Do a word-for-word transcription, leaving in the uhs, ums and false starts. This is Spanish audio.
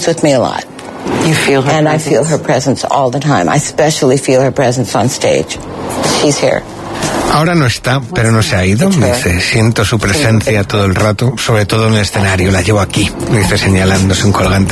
with me a lot. You feel her And presence. I feel her presence all the time. I especially feel her presence on stage. She's here. Ahora no está, pero no se ha ido. Dice, siento su presencia todo el rato, sobre todo en el escenario. La llevo aquí, dice, señalándose un colgante.